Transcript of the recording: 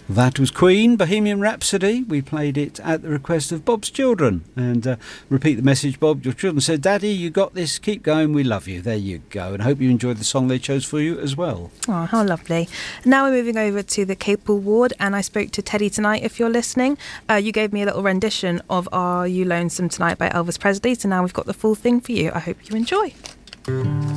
That was Queen, Bohemian Rhapsody. We played it at the request of Bob's children. And repeat the message, Bob. Your children said, Daddy, you got this. Keep going. We love you. There you go. And I hope you enjoyed the song they chose for you as well. Oh, how lovely. Now we're moving over to the Capel Ward, and I spoke to Teddy tonight, if you're listening. You gave me a little rendition of Are You Lonesome Tonight by Elvis Presley, so now we've got the full thing for you. I hope you enjoy.